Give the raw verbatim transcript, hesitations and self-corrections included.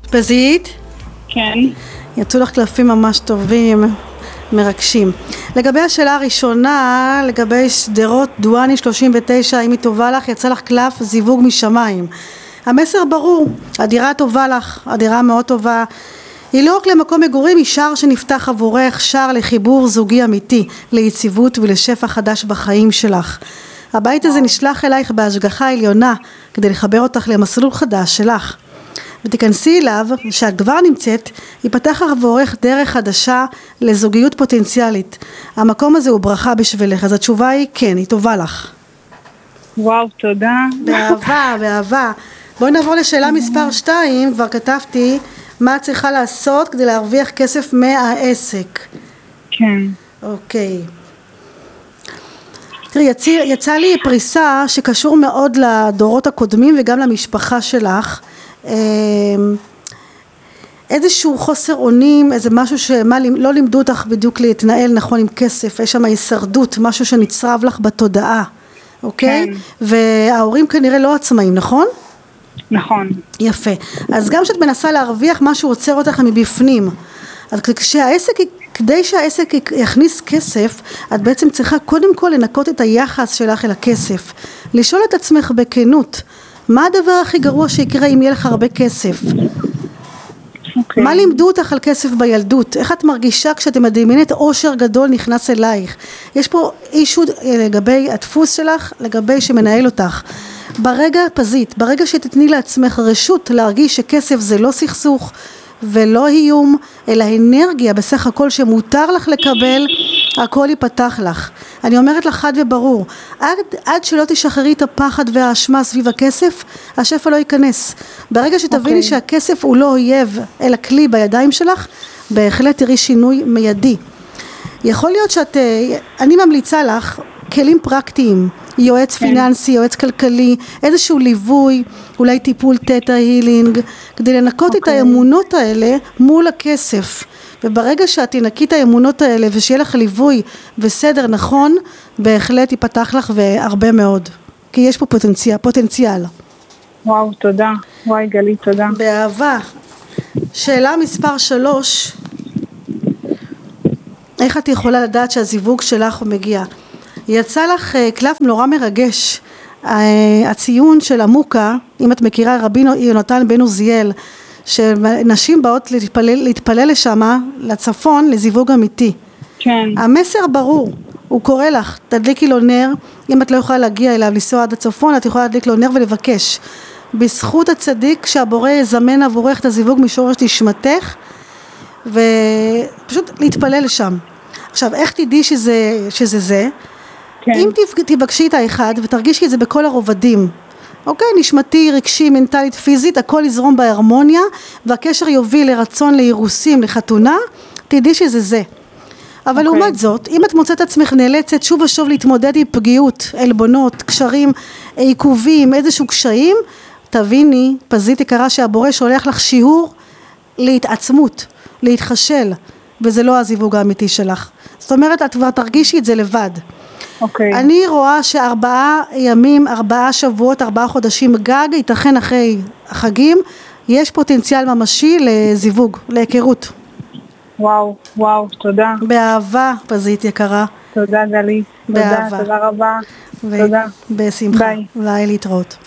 פזית? כן. יצאו לך קלפים ממש טובים, מרגשים. לגבי השאלה הראשונה, לגבי שדרות דואני שלושים ותשע, אם היא טובה לך, יצא לך קלף זיווג משמיים. המסר ברור, הדירה טובה לך, הדירה מאוד טובה. היא לא רק למקום מגורים, היא שער שנפתח עבורך, שער לחיבור זוגי אמיתי, ליציבות ולשפע חדש בחיים שלך. הבית הזה נשלח אלייך בהשגחה עליונה, כדי לחבר אותך למסלול חדש שלך. ותיכנסי אליו, שאת כבר נמצאת, ייפתח עבורך דרך חדשה לזוגיות פוטנציאלית. המקום הזה הוא ברכה בשבילך, אז התשובה היא כן, היא טובה לך. וואו, תודה. באהבה, באהבה. בואי נעבור לשאלה מספר שתיים, כבר כתבתי, מה את צריכה לעשות כדי להרוויח כסף מהעסק? כן. אוקיי. תראי, יצא, יצא לי פריסה שקשור מאוד לדורות הקודמים וגם למשפחה שלך. איזשהו חוסר אונים, איזה משהו שמה לא לימדו אותך בדיוק להתנהל נכון עם כסף, יש שם הישרדות, משהו שנצרב לך בתודעה, אוקיי? כן. וההורים כנראה לא עצמאים, נכון? נכון. יפה. אז גם כשאת מנסה להרוויח, משהו עוצר אותך מבפנים. אז כשהעסק, כדי שהעסק יכניס כסף, את בעצם צריכה קודם כל לנקות את היחס שלך אל הכסף. לשאול את עצמך בכנות, מה הדבר הכי גרוע שיקרה אם יהיה לך הרבה כסף? Okay. מה לימדו אותך על כסף בילדות? איך את מרגישה כשאת מדמיינת עושר גדול נכנס אלייך? יש פה אישו לגבי הדפוס שלך, לגבי שמנהל אותך. ברגע פזית, ברגע שתתני לעצמך רשות להרגיש שכסף זה לא סכסוך ולא איום, אלא אנרגיה בסך הכל שמותר לך לקבל, הכל ייפתח לך. אני אומרת לך חד וברור, עד, עד שלא תשחררי את הפחד והאשמה סביב הכסף, השפע לא ייכנס. ברגע שתביני okay. שהכסף הוא לא אויב, אלא כלי בידיים שלך, בהחלט תראי שינוי מיידי. יכול להיות שאת, אני ממליצה לך כלים פרקטיים, יועץ okay. פיננסי, יועץ כלכלי, איזשהו ליווי, אולי טיפול תטא הילינג, כדי לנקות okay. את האמונות האלה מול הכסף. וברגע שאת תנקי את האמונות האלה ושיהיה לך ליווי וסדר נכון, בהחלט ייפתח לך והרבה מאוד. כי יש פה פוטנציאל, פוטנציאל. וואו, תודה. וואי גלי, תודה. באהבה. שאלה מספר שלוש, איך את יכולה לדעת שהזיווג שלך הוא מגיע? יצא לך קלף נורא מרגש, הציון של עמוקה, אם את מכירה רבי יונתן בן עוזיאל, שנשים באות להתפלל, להתפלל לשמה, לצפון, לזיווג אמיתי. כן. המסר ברור, הוא קורא לך, תדליקי לו נר, אם את לא יכולה להגיע אליו, לנסוע עד הצפון, את יכולה להדליק לו נר ולבקש. בזכות הצדיק שהבורא יזמן עבורך את הזיווג משורש נשמתך, ופשוט להתפלל לשם. עכשיו, איך תדעי שזה, שזה זה? כן. אם תבקשי את האחד ותרגישי את זה בכל הרובדים, אוקיי, נשמתי, רגשי, מנטלית, פיזית, הכל יזרום בהרמוניה, והקשר יוביל לרצון, לאירוסים, לחתונה, תדעי שזה זה. אבל לעומת okay. זאת, אם את מוצאת עצמך נאלצת שוב ושוב להתמודד עם פגיעות, אלבונות, קשרים, עיכובים, איזשהו קשיים, תביני, פזית יקרה שהבורא שולח לך שיעור להתעצמות, להתחשל, וזה לא הזיווג האמיתי שלך. זאת אומרת, את כבר תרגישי את זה לבד. Okay. אני רואה שארבעה ימים, ארבעה שבועות, ארבעה חודשים גג, ייתכן אחרי החגים, יש פוטנציאל ממשי לזיווג, להיכרות. וואו, וואו, תודה. באהבה, פזית יקרה. תודה גלי. באהבה. תודה, תודה רבה. ו- תודה. בשמחה. ביי. אולי להתראות.